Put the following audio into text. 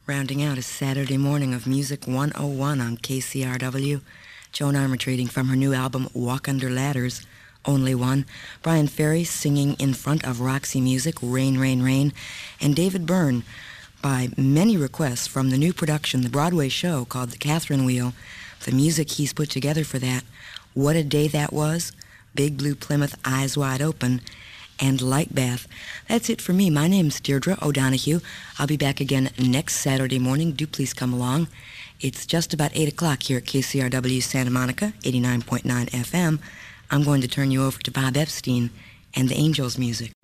Rounding out a Saturday morning of Music 101 on KCRW, Joan Armatrading from her new album Walk Under Ladders, Only One, Brian Ferry singing in front of Roxy Music, Rain, Rain, Rain, and David Byrne, by many requests from the new production, the Broadway show called The Catherine Wheel, the music he's put together for that, What a Day That Was, Big Blue Plymouth, Eyes Wide Open, and Light Bath. That's it for me. My name's Deirdre O'Donoghue. I'll be back again next Saturday morning. Do please come along. It's just about 8 o'clock here at KCRW Santa Monica, 89.9 FM. I'm going to turn you over to Bob Epstein and the Angels music.